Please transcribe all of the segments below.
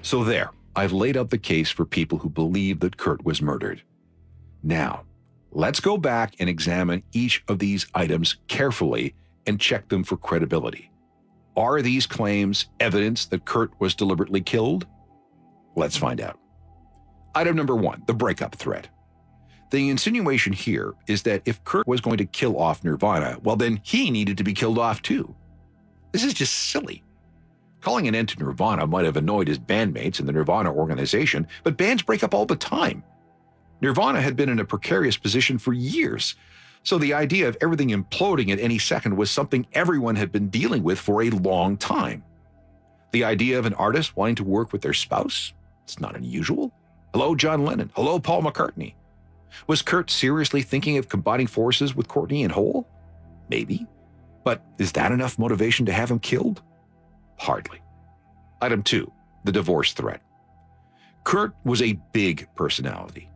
So there, I've laid out the case for people who believe that Kurt was murdered. Now, let's go back and examine each of these items carefully and check them for credibility. Are these claims evidence that Kurt was deliberately killed? Let's find out. Item number 1, the breakup threat. The insinuation here is that if Kurt was going to kill off Nirvana, well then he needed to be killed off too. This is just silly. Calling an end to Nirvana might have annoyed his bandmates in the Nirvana organization, but bands break up all the time. Nirvana had been in a precarious position for years, so the idea of everything imploding at any second was something everyone had been dealing with for a long time. The idea of an artist wanting to work with their spouse? It's not unusual. Hello, John Lennon. Hello, Paul McCartney. Was Kurt seriously thinking of combining forces with Courtney and Hole? Maybe. But is that enough motivation to have him killed? Hardly. Item 2, the divorce threat. Kurt was a big personality.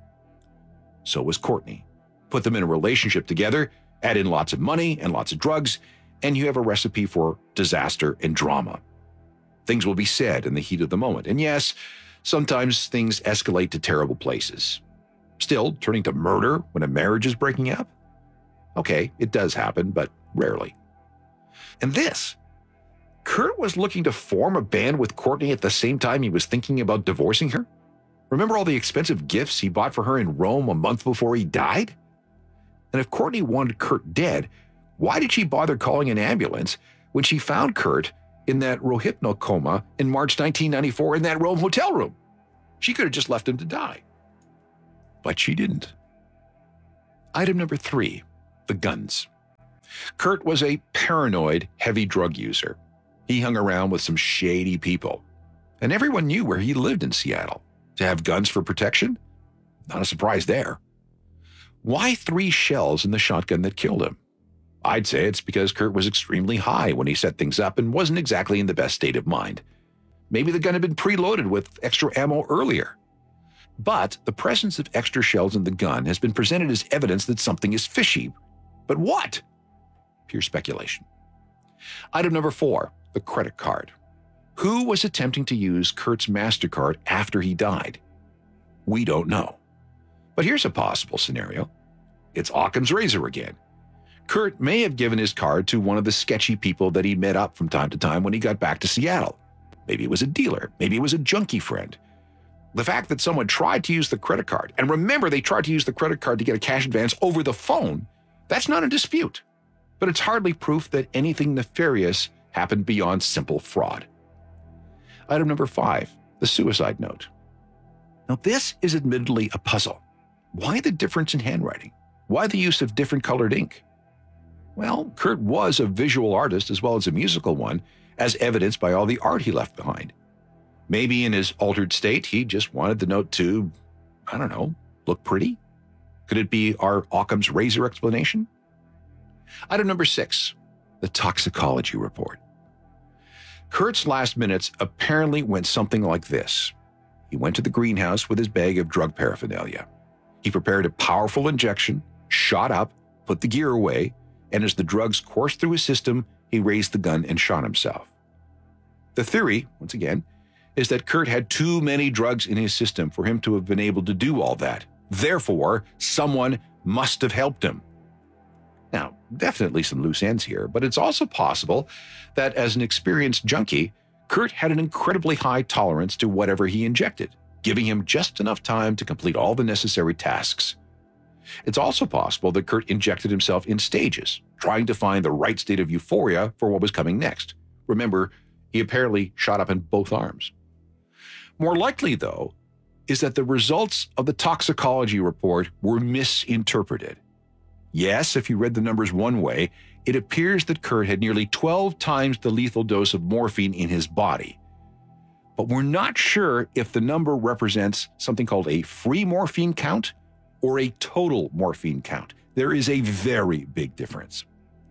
So was Courtney. Put them in a relationship together, add in lots of money and lots of drugs, and you have a recipe for disaster and drama. Things will be said in the heat of the moment. And yes, sometimes things escalate to terrible places. Still, turning to murder when a marriage is breaking up? Okay, it does happen, but rarely. And this, Kurt was looking to form a band with Courtney at the same time he was thinking about divorcing her? Remember all the expensive gifts he bought for her in Rome a month before he died? And if Courtney wanted Kurt dead, why did she bother calling an ambulance when she found Kurt in that Rohypnol coma in March 1994 in that Rome hotel room? She could have just left him to die. But she didn't. Item number 3, the guns. Kurt was a paranoid, heavy drug user. He hung around with some shady people, and everyone knew where he lived in Seattle. To have guns for protection? Not a surprise there. Why 3 shells in the shotgun that killed him? I'd say it's because Kurt was extremely high when he set things up and wasn't exactly in the best state of mind. Maybe the gun had been preloaded with extra ammo earlier. But the presence of extra shells in the gun has been presented as evidence that something is fishy. But what? Pure speculation. Item number 4, the credit card. Who was attempting to use Kurt's MasterCard after he died? We don't know. But here's a possible scenario. It's Occam's razor again. Kurt may have given his card to one of the sketchy people that he met up from time to time when he got back to Seattle. Maybe it was a dealer. Maybe it was a junkie friend. The fact that someone tried to use the credit card, and remember they tried to use the credit card to get a cash advance over the phone, that's not a dispute. But it's hardly proof that anything nefarious happened beyond simple fraud. Item number 5, the suicide note. Now this is admittedly a puzzle. Why the difference in handwriting? Why the use of different colored ink? Well, Kurt was a visual artist as well as a musical one, as evidenced by all the art he left behind. Maybe in his altered state, he just wanted the note to, look pretty? Could it be our Occam's razor explanation? Item number 6, the toxicology report. Kurt's last minutes apparently went something like this. He went to the greenhouse with his bag of drug paraphernalia. He prepared a powerful injection, shot up, put the gear away, and as the drugs coursed through his system, he raised the gun and shot himself. The theory, once again, is that Kurt had too many drugs in his system for him to have been able to do all that. Therefore, someone must have helped him. Now, definitely some loose ends here, but it's also possible that as an experienced junkie, Kurt had an incredibly high tolerance to whatever he injected, giving him just enough time to complete all the necessary tasks. It's also possible that Kurt injected himself in stages, trying to find the right state of euphoria for what was coming next. Remember, he apparently shot up in both arms. More likely, though, is that the results of the toxicology report were misinterpreted. Yes, if you read the numbers one way, it appears that Kurt had nearly 12 times the lethal dose of morphine in his body. But we're not sure if the number represents something called a free morphine count or a total morphine count. There is a very big difference.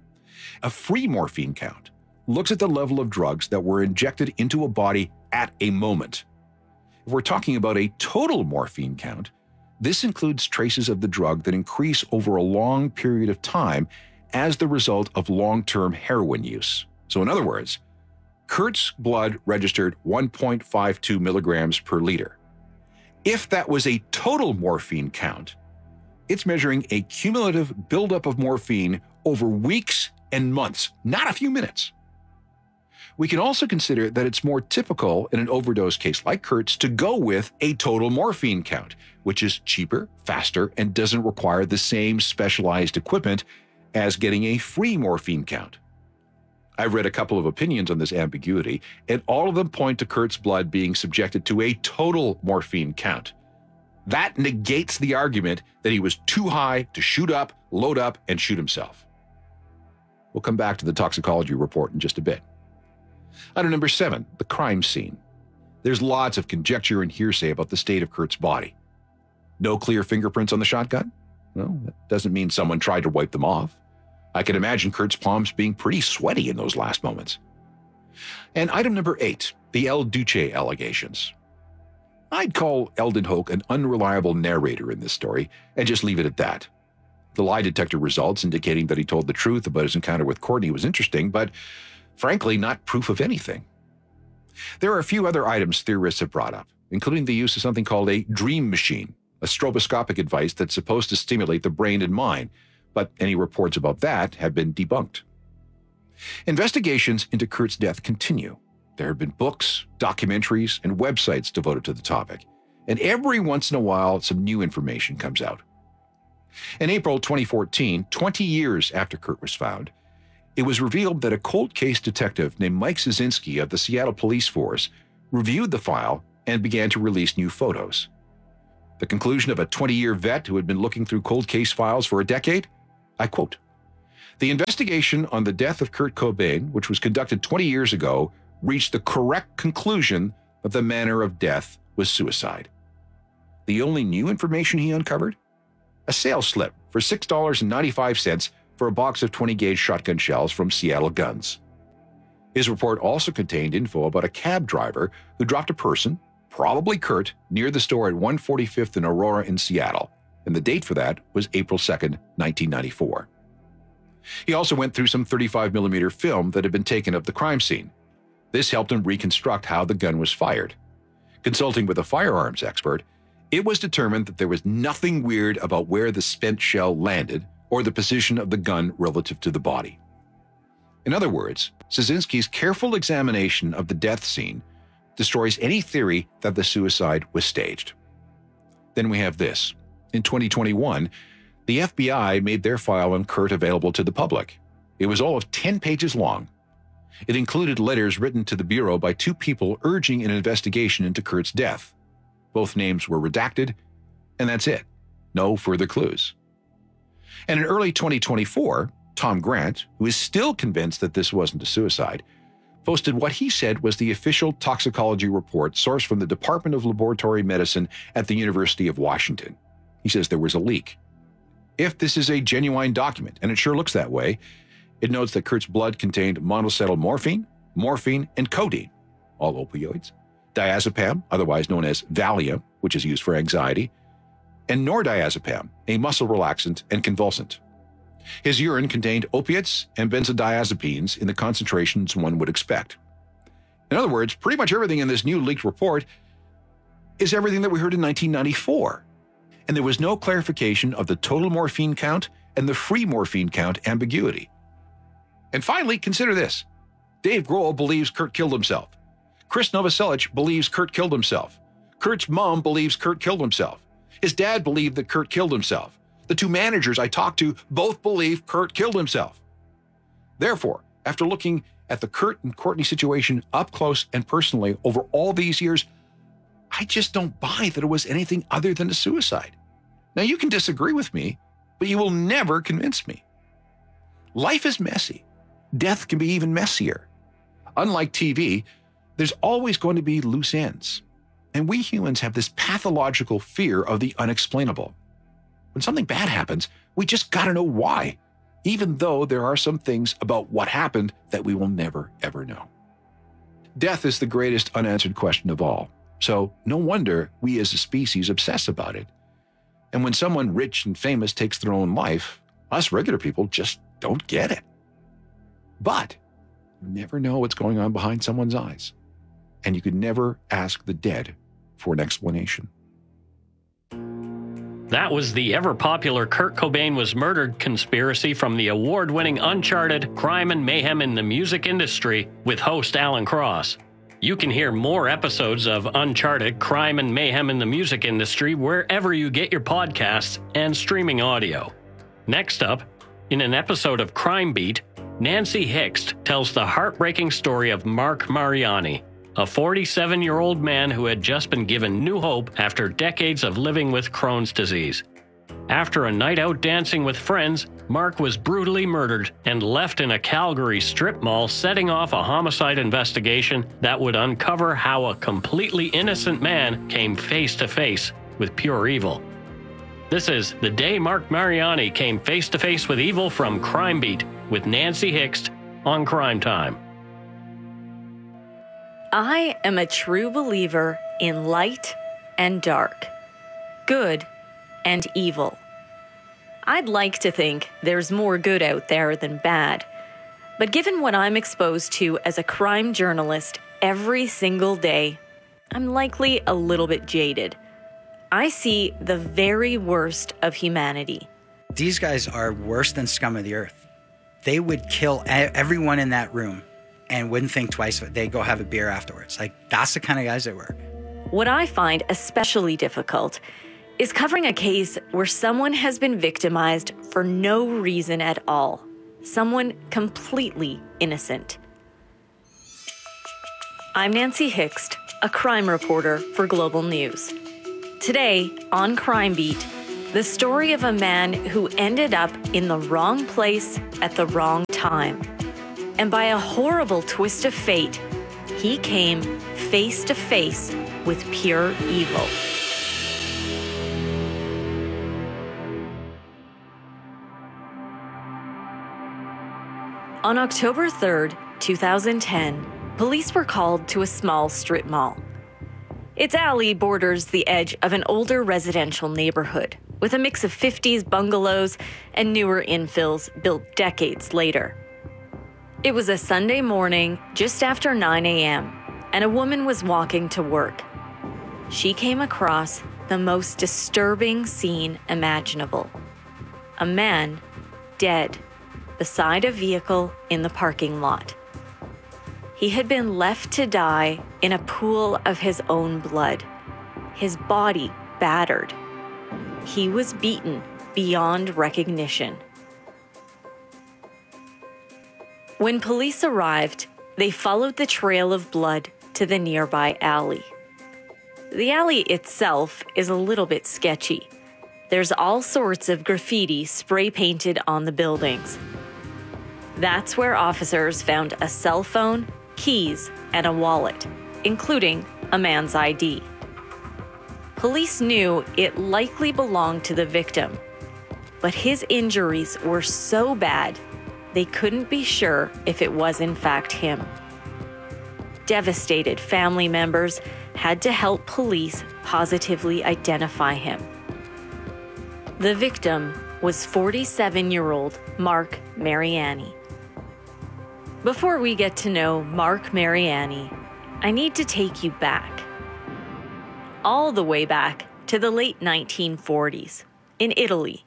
A free morphine count looks at the level of drugs that were injected into a body at a moment. If we're talking about a total morphine count, this includes traces of the drug that increase over a long period of time as the result of long-term heroin use. So in other words, Kurt's blood registered 1.52 milligrams per liter. If that was a total morphine count, it's measuring a cumulative buildup of morphine over weeks and months, not a few minutes. We can also consider that it's more typical in an overdose case like Kurt's to go with a total morphine count, which is cheaper, faster, and doesn't require the same specialized equipment as getting a free morphine count. I've read a couple of opinions on this ambiguity, and all of them point to Kurt's blood being subjected to a total morphine count. That negates the argument that he was too high to shoot up, load up, and shoot himself. We'll come back to the toxicology report in just a bit. Item number 7, the crime scene. There's lots of conjecture and hearsay about the state of Kurt's body. No clear fingerprints on the shotgun? Well, that doesn't mean someone tried to wipe them off. I can imagine Kurt's palms being pretty sweaty in those last moments. And item number 8, the El Duce allegations. I'd call Eldon Hoke an unreliable narrator in this story and just leave it at that. The lie detector results indicating that he told the truth about his encounter with Courtney was interesting, but frankly, not proof of anything. There are a few other items theorists have brought up, including the use of something called a dream machine, a stroboscopic device that's supposed to stimulate the brain and mind, but any reports about that have been debunked. Investigations into Kurt's death continue. There have been books, documentaries, and websites devoted to the topic, and every once in a while, some new information comes out. In April 2014, 20 years after Kurt was found, it was revealed that a cold case detective named Mike Szynski of the Seattle Police Force reviewed the file and began to release new photos. The conclusion of a 20-year vet who had been looking through cold case files for a decade? I quote, "The investigation on the death of Kurt Cobain, which was conducted 20 years ago, reached the correct conclusion that the manner of death was suicide. The only new information he uncovered? A sales slip for $6.95 for a box of 20-gauge shotgun shells from Seattle Guns. His report also contained info about a cab driver who dropped a person, probably Kurt, near the store at 145th and Aurora in Seattle, and the date for that was April 2nd, 1994. He also went through some 35mm film that had been taken of the crime scene. This helped him reconstruct how the gun was fired. Consulting with a firearms expert, it was determined that there was nothing weird about where the spent shell landed or the position of the gun relative to the body. In other words, Szynski's careful examination of the death scene destroys any theory that the suicide was staged. Then we have this. In 2021, the FBI made their file on Kurt available to the public. It was all of 10 pages long. It included letters written to the Bureau by two people urging an investigation into Kurt's death. Both names were redacted, and that's it. No further clues. And in early 2024, Tom Grant, who is still convinced that this wasn't a suicide, posted what he said was the official toxicology report sourced from the Department of Laboratory Medicine at the University of Washington. He says there was a leak. If this is a genuine document, and it sure looks that way, it notes that Kurt's blood contained monocetyl morphine, morphine, and codeine, all opioids, diazepam, otherwise known as Valium, which is used for anxiety, and nordiazepam, a muscle relaxant and convulsant. His urine contained opiates and benzodiazepines in the concentrations one would expect. In other words, pretty much everything in this new leaked report is everything that we heard in 1994. And there was no clarification of the total morphine count and the free morphine count ambiguity. And finally, consider this. Dave Grohl believes Kurt killed himself. Chris Novoselic believes Kurt killed himself. Kurt's mom believes Kurt killed himself. His dad believed that Kurt killed himself. The two managers I talked to both believe Kurt killed himself. Therefore, after looking at the Kurt and Courtney situation up close and personally over all these years, I just don't buy that it was anything other than a suicide. Now, you can disagree with me, but you will never convince me. Life is messy. Death can be even messier. Unlike TV, there's always going to be loose ends. And we humans have this pathological fear of the unexplainable. When something bad happens, we just gotta know why, even though there are some things about what happened that we will never, ever know. Death is the greatest unanswered question of all, so no wonder we as a species obsess about it. And when someone rich and famous takes their own life, us regular people just don't get it. But never know what's going on behind someone's eyes. And you could never ask the dead for an explanation. That was the ever-popular Kurt Cobain Was Murdered conspiracy from the award-winning Uncharted Crime and Mayhem in the Music Industry with host Alan Cross. You can hear more episodes of Uncharted Crime and Mayhem in the Music Industry wherever you get your podcasts and streaming audio. Next up, in an episode of Crime Beat, Nancy Hixt tells the heartbreaking story of Mark Mariani, a 47-year-old man who had just been given new hope after decades of living with Crohn's disease. After a night out dancing with friends, Mark was brutally murdered and left in a Calgary strip mall, setting off a homicide investigation that would uncover how a completely innocent man came face to face with pure evil. This is The Day Mark Mariani Came Face to Face with Evil from Crime Beat with Nancy Hixt on Crime Time. I am a true believer in light and dark, good and evil. I'd like to think there's more good out there than bad, but given what I'm exposed to as a crime journalist every single day, I'm likely a little bit jaded. I see the very worst of humanity. These guys are worse than scum of the earth. They would kill everyone in that room and wouldn't think twice. They'd go have a beer afterwards. Like, that's the kind of guys they were. What I find especially difficult is covering a case where someone has been victimized for no reason at all. Someone completely innocent. I'm Nancy Hixt, a crime reporter for Global News. Today, on Crime Beat, the story of a man who ended up in the wrong place at the wrong time. And by a horrible twist of fate, he came face to face with pure evil. On October 3rd, 2010, police were called to a small strip mall. Its alley borders the edge of an older residential neighborhood, with a mix of 50s bungalows and newer infills built decades later. It was a Sunday morning, just after 9 a.m., and a woman was walking to work. She came across the most disturbing scene imaginable. A man, dead, beside a vehicle in the parking lot. He had been left to die in a pool of his own blood, his body battered. He was beaten beyond recognition. When police arrived, they followed the trail of blood to the nearby alley. The alley itself is a little bit sketchy. There's all sorts of graffiti spray painted on the buildings. That's where officers found a cell phone, keys, and a wallet, including a man's ID. Police knew it likely belonged to the victim, but his injuries were so bad they couldn't be sure if it was in fact him. Devastated family members had to help police positively identify him. The victim was 47-year-old Mark Mariani. Before we get to know Mark Mariani, I need to take you back. All the way back to the late 1940s in Italy.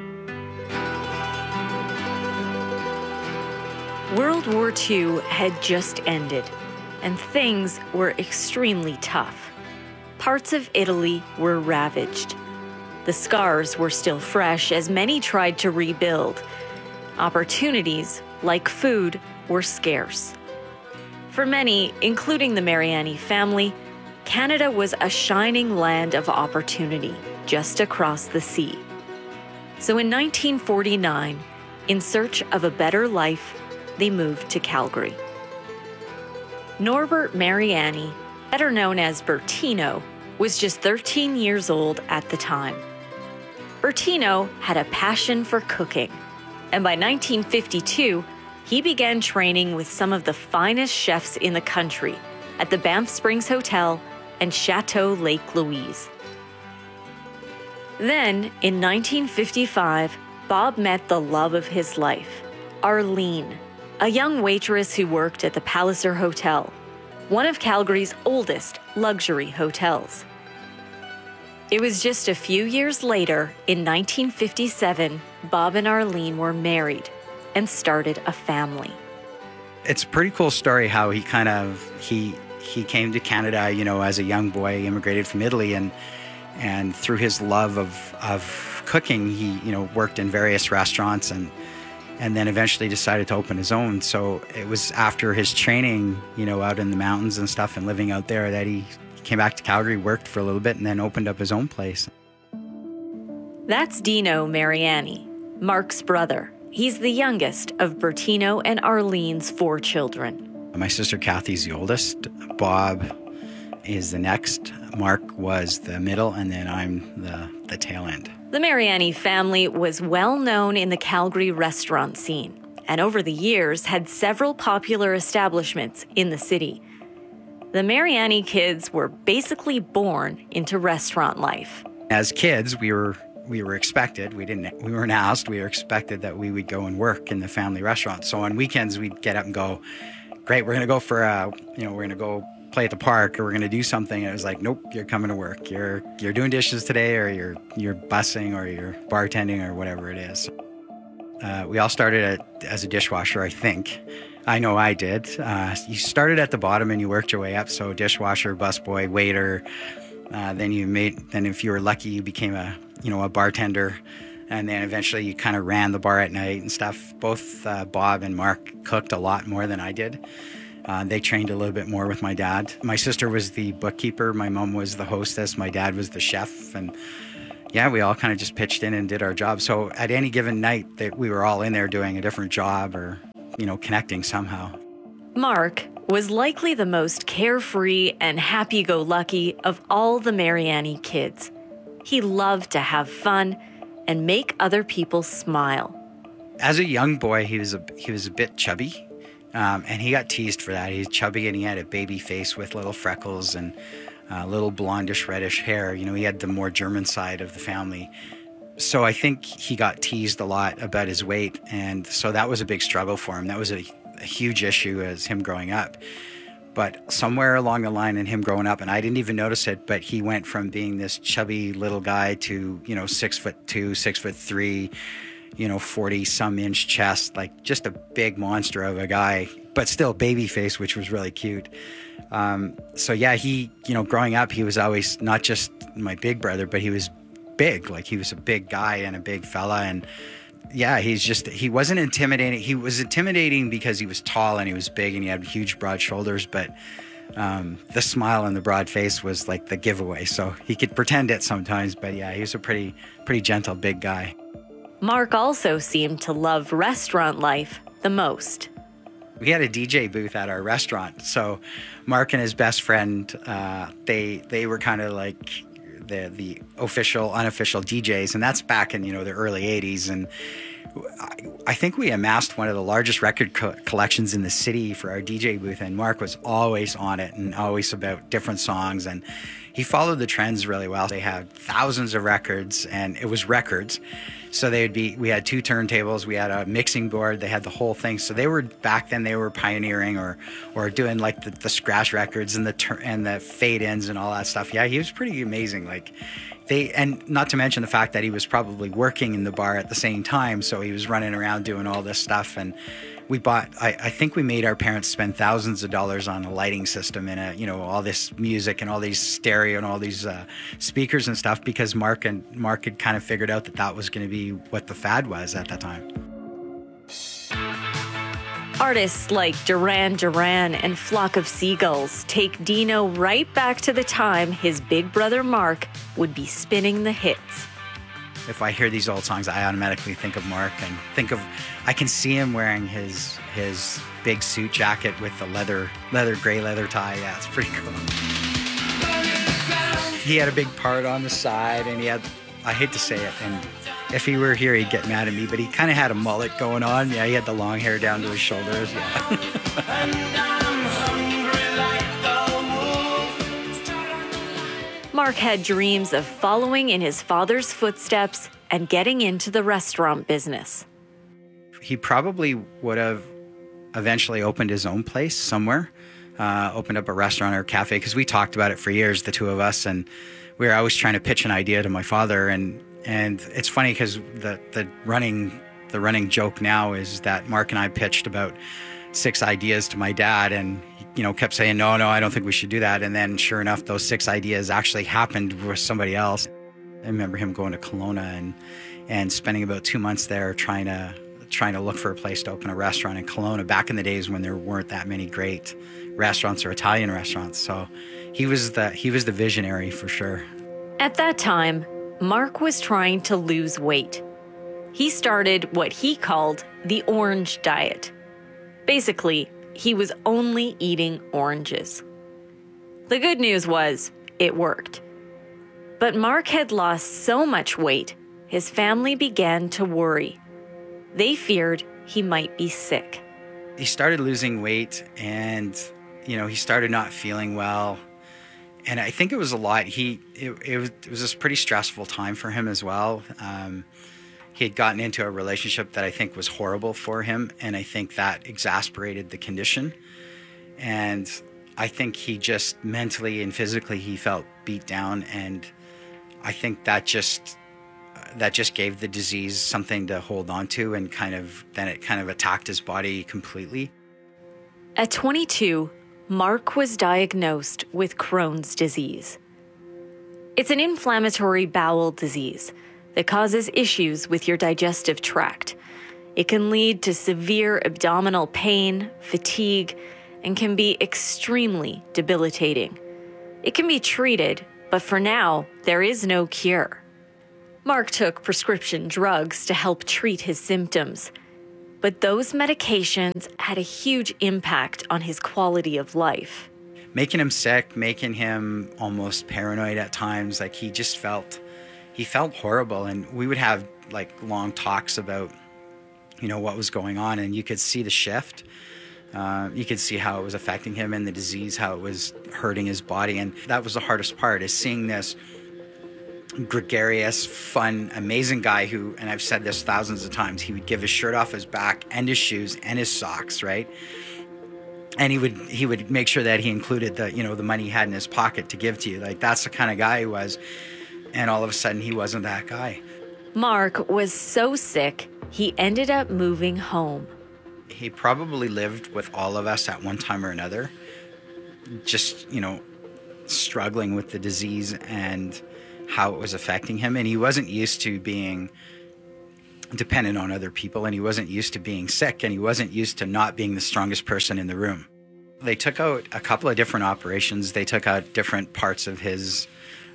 World War II had just ended, and things were extremely tough. Parts of Italy were ravaged. The scars were still fresh as many tried to rebuild. Opportunities, like food, were scarce. For many, including the Mariani family, Canada was a shining land of opportunity just across the sea. So in 1949, in search of a better life, they moved to Calgary. Norbert Mariani, better known as Bertino, was just 13 years old at the time. Bertino had a passion for cooking, and by 1952, he began training with some of the finest chefs in the country at the Banff Springs Hotel and Chateau Lake Louise. Then, in 1955, Bob met the love of his life, Arlene, a young waitress who worked at the Palliser Hotel, one of Calgary's oldest luxury hotels. It was just a few years later, in 1957, Bob and Arlene were married and started a family. It's a pretty cool story how he came to Canada, you know, as a young boy, immigrated from Italy, and through his love of cooking, he, you know, worked in various restaurants and then eventually decided to open his own. So it was after his training, you know, out in the mountains and stuff and living out there that he came back to Calgary, worked for a little bit, and then opened up his own place. That's Dino Mariani, Mark's brother. He's the youngest of Bertino and Arlene's 4 children. My sister Kathy's the oldest. Bob is the next. Mark was the middle, and then I'm the tail end. The Mariani family was well known in the Calgary restaurant scene, and over the years had several popular establishments in the city. The Mariani kids were basically born into restaurant life. As kids, we were expected. We weren't asked. We were expected that we would go and work in the family restaurant. So on weekends, we'd get up and go, great, we're going to go we're going to go play at the park, or we're going to do something. And it was like, nope, you're coming to work. You're doing dishes today, or you're busing, or you're bartending, or whatever it is. We all started as a dishwasher, I think. I know I did. You started at the bottom and you worked your way up. So dishwasher, busboy, waiter. Then if you were lucky, you became a bartender. And then eventually you kind of ran the bar at night and stuff. Both Bob and Mark cooked a lot more than I did. They trained a little bit more with my dad. My sister was the bookkeeper. My mom was the hostess. My dad was the chef. And yeah, we all kind of just pitched in and did our job. So at any given night, we were all in there doing a different job, or, you know, connecting somehow. Mark was likely the most carefree and happy-go-lucky of all the Mariani kids. He loved to have fun and make other people smile. As a young boy, he was a bit chubby. And he got teased for that. He's chubby and he had a baby face with little freckles and little blondish, reddish hair. You know, he had the more German side of the family. So I think he got teased a lot about his weight. And so that was a big struggle for him. That was a huge issue as him growing up. But somewhere along the line in him growing up, and I didn't even notice it, but he went from being this chubby little guy to, 6'2", 6'3", 40 some inch chest, like just a big monster of a guy, but still baby face, which was really cute. So yeah, he, growing up, he was always not just my big brother, but he was big. Like he was a big guy and a big fella. And yeah, he wasn't intimidating. He was intimidating because he was tall and he was big and he had huge broad shoulders, but the smile and the broad face was like the giveaway. So he could pretend it sometimes, but yeah, he was a pretty gentle, big guy. Mark also seemed to love restaurant life the most. We had a DJ booth at our restaurant. So Mark and his best friend, they were kind of like the official, unofficial DJs. And that's back in, the early 80s. And I think we amassed one of the largest record collections in the city for our DJ booth. And Mark was always on it and always about different songs. And he followed the trends really well. They had thousands of records, and it was records. So we had 2 turntables, we had a mixing board, they had the whole thing. So back then they were pioneering or doing like the scratch records and the fade ins and all that stuff. Yeah, he was pretty amazing. And not to mention the fact that he was probably working in the bar at the same time. So he was running around doing all this stuff. And I think we made our parents spend thousands of dollars on a lighting system and all this music and all these stereo and all these speakers and stuff, because Mark had kind of figured out that was going to be what the fad was at that time. Artists like Duran Duran and Flock of Seagulls take Dino right back to the time his big brother Mark would be spinning the hits. If I hear these old songs, I automatically think of Mark and I can see him wearing his big suit jacket with the gray leather tie. Yeah, it's pretty cool. He had a big part on the side, and I hate to say it, and if he were here, he'd get mad at me, but he kind of had a mullet going on. Yeah, he had the long hair down to his shoulders. Yeah. Mark had dreams of following in his father's footsteps and getting into the restaurant business. He probably would have eventually opened his own place somewhere, opened up a restaurant or a cafe, because we talked about it for years, the two of us, and we were always trying to pitch an idea to my father. And it's funny because the running joke now is that Mark and I pitched about 6 ideas to my dad, and kept saying, no, I don't think we should do that. And then sure enough, those 6 ideas actually happened with somebody else. I remember him going to Kelowna and spending about 2 months there trying to look for a place to open a restaurant in Kelowna back in the days when there weren't that many great restaurants or Italian restaurants. So he was the visionary for sure. At that time, Mark was trying to lose weight. He started what he called the orange diet. Basically, he was only eating oranges. The good news was, it worked. But Mark had lost so much weight, his family began to worry. They feared he might be sick. He started losing weight and, he started not feeling well. And I think it was a lot. It was a pretty stressful time for him as well. He had gotten into a relationship that I think was horrible for him, and I think that exasperated the condition. And I think he just mentally and physically, he felt beat down, and I think that just gave the disease something to hold on to, and then it kind of attacked his body completely. At 22, Mark was diagnosed with Crohn's disease. It's an inflammatory bowel disease that causes issues with your digestive tract. It can lead to severe abdominal pain, fatigue, and can be extremely debilitating. It can be treated, but for now, there is no cure. Mark took prescription drugs to help treat his symptoms, but those medications had a huge impact on his quality of life. Making him sick, making him almost paranoid at times. Like he felt horrible, and we would have long talks about, what was going on, and you could see the shift. You could see how it was affecting him and the disease, how it was hurting his body. And that was the hardest part, is seeing this gregarious, fun, amazing guy who, and I've said this thousands of times, he would give his shirt off his back and his shoes and his socks, right? And he would make sure that he included the money he had in his pocket to give to you. That's the kind of guy he was. And all of a sudden, he wasn't that guy. Mark was so sick, he ended up moving home. He probably lived with all of us at one time or another, just, struggling with the disease and how it was affecting him. And he wasn't used to being dependent on other people, and he wasn't used to being sick, and he wasn't used to not being the strongest person in the room. They took out a couple of different operations. They took out different parts of his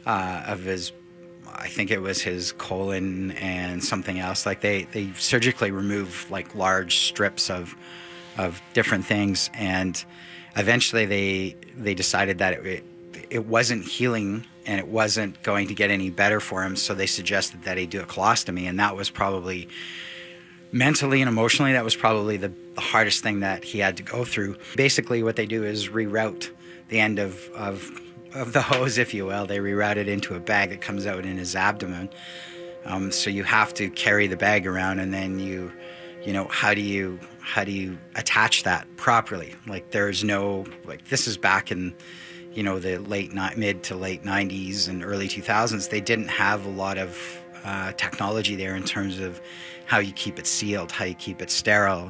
I think it was his colon and something else. They surgically removed large strips of different things, and eventually they decided that it wasn't healing and it wasn't going to get any better for him. So they suggested that he do a colostomy, and that was probably mentally and emotionally, that was probably the hardest thing that he had to go through. Basically, what they do is reroute the end of the hose, if you will. They reroute it into a bag that comes out in his abdomen. So you have to carry the bag around, and then how do you attach that properly? There's no, this is back in, the mid to late 90s and early 2000s. They didn't have a lot of technology there in terms of how you keep it sealed, how you keep it sterile.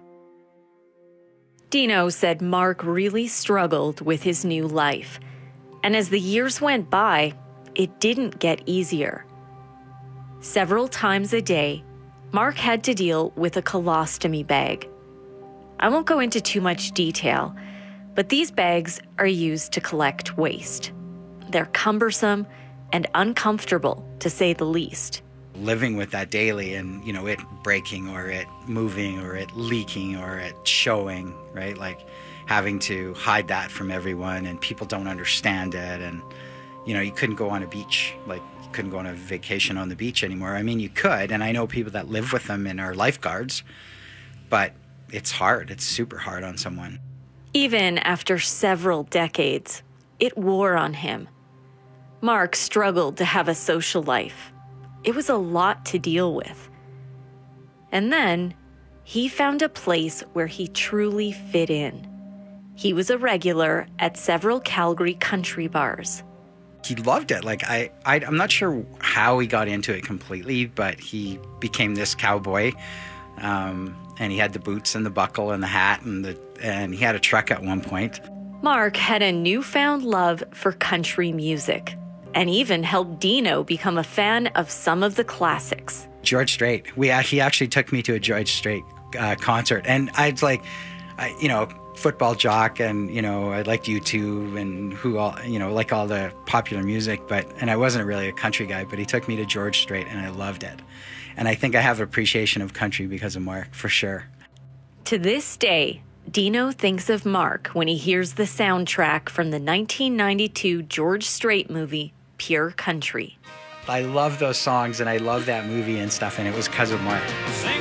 Dino said Mark really struggled with his new life. And as the years went by, it didn't get easier. Several times a day, Mark had to deal with a colostomy bag. I won't go into too much detail, but these bags are used to collect waste. They're cumbersome and uncomfortable, to say the least. Living with that daily, and it breaking or it moving or it leaking or it showing, right? Having to hide that from everyone, and people don't understand it. And you couldn't go on a beach, you couldn't go on a vacation on the beach anymore. I mean, you could, and I know people that live with them and are lifeguards, but it's hard. It's super hard on someone. Even after several decades, it wore on him. Mark struggled to have a social life. It was a lot to deal with. And then he found a place where he truly fit in. He was a regular at several Calgary country bars. He loved it. Like I'm not sure how he got into it completely, but he became this cowboy, and he had the boots and the buckle and the hat and he had a truck at one point. Mark had a newfound love for country music and even helped Dino become a fan of some of the classics. George Strait. He actually took me to a George Strait concert, and I'd like, football jock, and I liked U2 and who all, like all the popular music, and I wasn't really a country guy, but he took me to George Strait and I loved it. And I think I have an appreciation of country because of Mark, for sure. To this day, Dino thinks of Mark when he hears the soundtrack from the 1992 George Strait movie, Pure Country. I love those songs and I love that movie and stuff, and it was because of Mark.